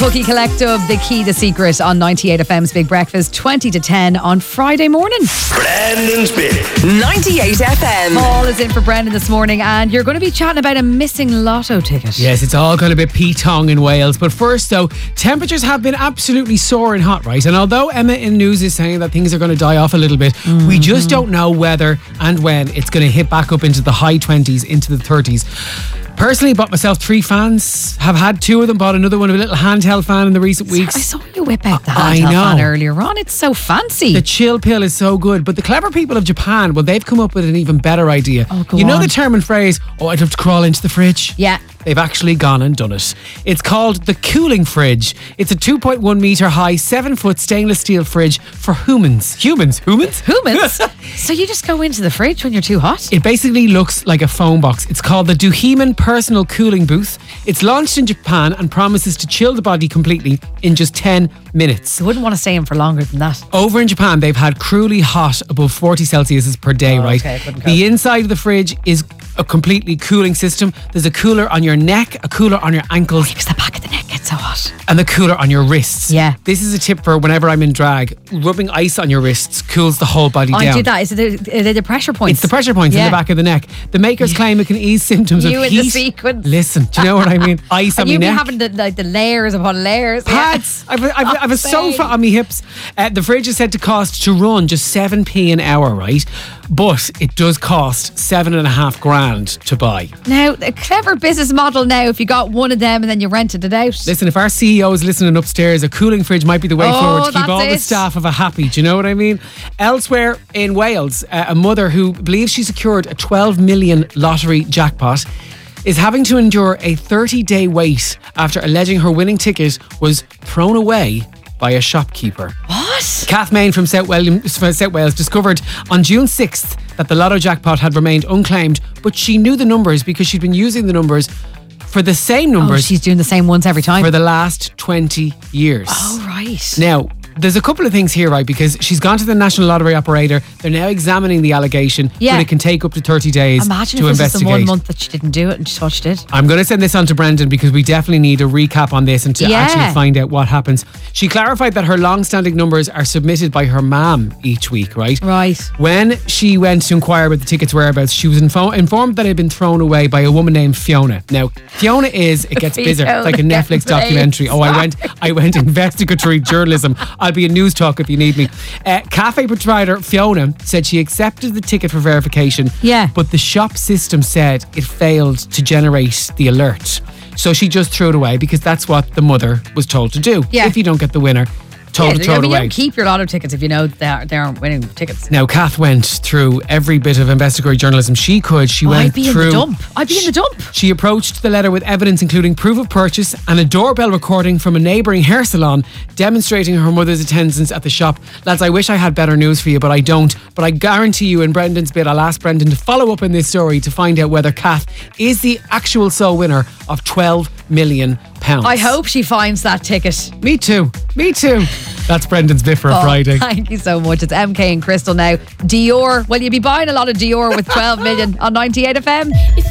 Cookie Collective, The Key, The Secret on 98 FM's Big Breakfast, 20 to 10 on Friday morning. Brendan's Bit. 98 FM. Paul is in for Brendan this morning, and you're going to be chatting about a missing lotto ticket. Yes, it's all going to be P-Tong in Wales. But first, though, temperatures have been absolutely soaring hot, right? And although Emma in News is saying that things are going to die off a little bit, we just don't know whether and when it's going to hit back up into the high 20s, into the 30s. Personally, bought myself 3 fans. Have had 2 of them. Bought another one, a little handheld fan in the recent weeks. I saw you whip out the I handheld know. fan earlier on. It's so fancy. The chill pill is so good. But the clever people of Japan, well, they've come up with an even better idea. Oh, go you know on. the term and phrase, I'd love to crawl into the fridge? Yeah. They've actually gone and done it. It's called the Cooling Fridge. It's a 2.1 metre high, 7-foot stainless steel fridge for humans. Humans? So you just go into the fridge when you're too hot? It basically looks like a phone box. It's called the Duheman Personal Cooling Booth. It's launched in Japan and promises to chill the body completely in just 10 minutes. You wouldn't want to stay in for longer than that. Over in Japan, they've had cruelly hot above 40 Celsius per day, right? okay, couldn't cope. The inside of the fridge is a completely cooling system. There's a cooler on your neck, a cooler on your ankles, Because the back of the neck gets so hot. and the cooler on your wrists. Yeah. This is a tip for whenever I'm in drag. Rubbing ice on your wrists cools the whole body down. I do that. Is it the pressure points? It's the pressure points in the back of the neck. The makers claim it can ease symptoms You of in heat. the sequins. Listen, do you know what I mean? Ice on And my you be neck. having the layers upon layers. Pads. I've a Same. sofa on my hips. The fridge is said to cost to run just 7p an hour, right? But it does cost $7,500 to buy. Now, a clever business model now if you got one of them and then you rented it out. Listen, if our CEO is listening upstairs, a cooling fridge might be the way forward to keep that's all the it. staff of a happy. Do you know what I mean? Elsewhere in Wales, a mother who believes she secured a 12 million lottery jackpot is having to endure a 30-day wait after alleging her winning ticket was thrown away by a shopkeeper. What? Kath Main from South Wales discovered on June 6th that the lotto jackpot had remained unclaimed, but she knew the numbers because she'd been using the numbers for the same Oh, numbers she's doing the same ones every time. for the last 20 years. Oh, right. Now, there's a couple of things here, right? Because she's gone to the National Lottery operator. They're now examining the allegation, Yeah. but it can take up to 30 days Imagine to if this is the investigate. 1 month that she didn't do it and she thought she did. I'm going to send this on to Brendan because we definitely need a recap on this and to Yeah. actually find out what happens. She clarified that her long-standing numbers are submitted by her mum each week, right? Right. When she went to inquire about the ticket's whereabouts, she was informed that it had been thrown away by a woman named Fiona. Now, Fiona it gets busier. It's like a Fiona Netflix gets documentary. Oh, I went investigatory journalism. I'll be a news talk if you need me. Cafe proprietor Fiona said she accepted the ticket for verification. Yeah. But the shop system said it failed to generate the alert. So she just threw it away because that's what the mother was told to do. Yeah. If you don't get the winner, told to throw it You away. don't keep your lotto tickets if you know they aren't winning tickets. Now, Kath went through every bit of investigatory journalism she could. She went I'd be through. in the dump. I'd be in the dump. She approached the letter with evidence including proof of purchase and a doorbell recording from a neighbouring hair salon demonstrating her mother's attendance at the shop. Lads, I wish I had better news for you, but I don't. But I guarantee you in Brendan's bit, I'll ask Brendan to follow up in this story to find out whether Kath is the actual sole winner of £12 million. I hope she finds that ticket. Me too. That's Brendan's bit for a Friday. Thank you so much. It's MK and Crystal now. Dior. Well, you'll be buying a lot of Dior with 12 million on 98 FM.